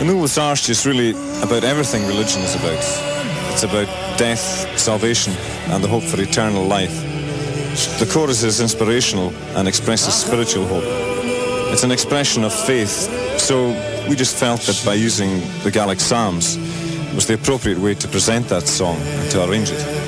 Anual's Arch is really about everything religion is about. It's about death, salvation, and the hope for eternal life. The chorus is inspirational and expresses spiritual hope. It's an expression of faith, so we just felt that by using the Gaelic Psalms was the appropriate way to present that song and to arrange it.